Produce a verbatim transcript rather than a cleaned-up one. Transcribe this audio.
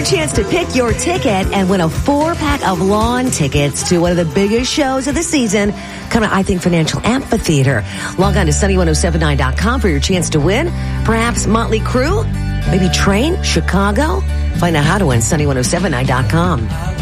chance to pick your ticket and win a four-pack of lawn tickets to one of the biggest shows of the season coming to I Think Financial Amphitheater. Log on to sunny ten seventy-nine dot com for your chance to win. Perhaps Motley Crue, maybe Train, Chicago. Find out how to win, sunny ten seventy-nine dot com.